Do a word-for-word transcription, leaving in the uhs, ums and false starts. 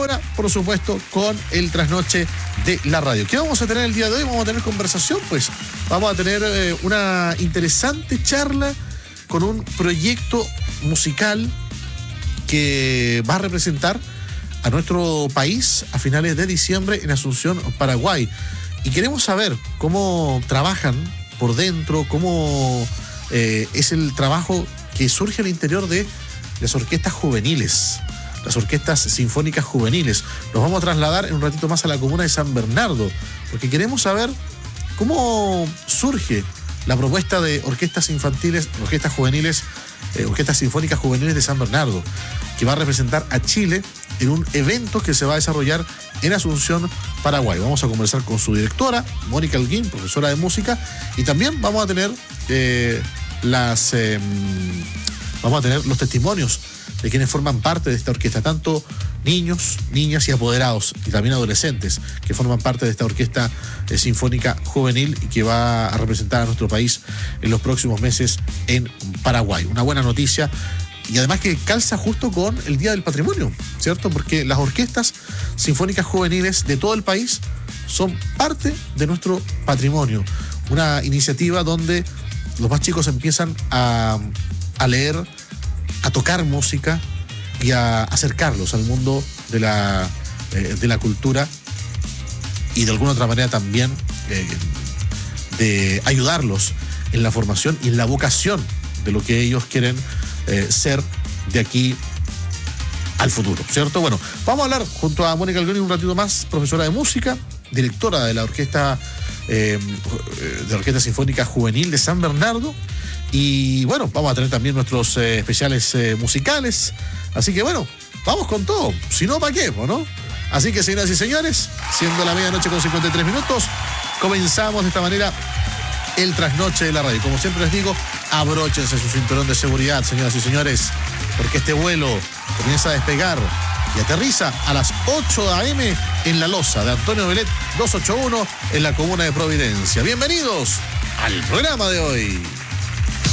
ahora, por supuesto, con el trasnoche de la radio. ¿Qué vamos a tener el día de hoy? Vamos a tener conversación, pues. Vamos a tener eh, una interesante charla con un proyecto musical que va a representar a nuestro país a finales de diciembre en Asunción, Paraguay. Y queremos saber cómo trabajan por dentro, cómo eh, es el trabajo que surge al interior de las orquestas juveniles, las orquestas sinfónicas juveniles. Nos vamos a trasladar en un ratito más a la comuna de San Bernardo, porque queremos saber cómo surge la propuesta de orquestas infantiles, orquestas juveniles, eh, orquestas sinfónicas juveniles de San Bernardo, que va a representar a Chile en un evento que se va a desarrollar en Asunción, Paraguay. Vamos a conversar con su directora, Mónica Holguín, profesora de música, y también vamos a tener eh, las eh, vamos a tener los testimonios de quienes forman parte de esta orquesta, tanto niños, niñas y apoderados, y también adolescentes que forman parte de esta orquesta eh, sinfónica juvenil y que va a representar a nuestro país en los próximos meses en Paraguay. Una buena noticia. Y además que calza justo con el Día del Patrimonio, ¿cierto? Porque las orquestas sinfónicas juveniles de todo el país son parte de nuestro patrimonio. Una iniciativa donde los más chicos empiezan a, a leer, a tocar música y a acercarlos al mundo de la, eh, de la cultura y de alguna otra manera también eh, de ayudarlos en la formación y en la vocación de lo que ellos quieren Eh, ser de aquí al futuro, ¿cierto? Bueno, vamos a hablar junto a Mónica Holguín un ratito más, profesora de música, directora de la orquesta eh, de la Orquesta Sinfónica Juvenil de San Bernardo, y bueno, vamos a tener también nuestros eh, especiales eh, musicales, así que bueno, vamos con todo, si no, ¿para qué? ¿No? Así que, señoras y señores, siendo la medianoche con cincuenta y tres minutos, comenzamos de esta manera el trasnoche de la radio. Como siempre les digo, abróchense su cinturón de seguridad, señoras y señores, porque este vuelo comienza a despegar y aterriza a las ocho a eme en La Loza de Antonio Belet doscientos ochenta y uno en la comuna de Providencia. Bienvenidos al programa de hoy.